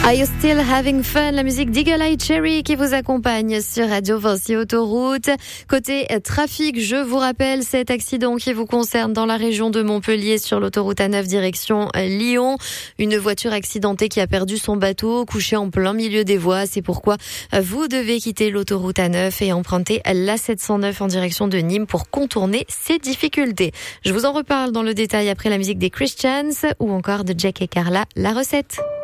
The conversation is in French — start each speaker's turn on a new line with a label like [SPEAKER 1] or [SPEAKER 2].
[SPEAKER 1] Are You Still Having Fun? La musique d'Eagle Eye Cherry qui vous accompagne sur Radio Vinci Autoroute. Côté trafic, je vous rappelle cet accident qui vous concerne dans la région de Montpellier sur l'autoroute A9 direction Lyon. Une voiture accidentée qui a perdu son bateau couché en plein milieu des voies. C'est pourquoi vous devez quitter l'autoroute A9 et emprunter la 709 en direction de Nîmes pour contourner ces difficultés. Je vous en reparle dans le détail après la musique des Christians ou encore de Jack et Carla, la recette.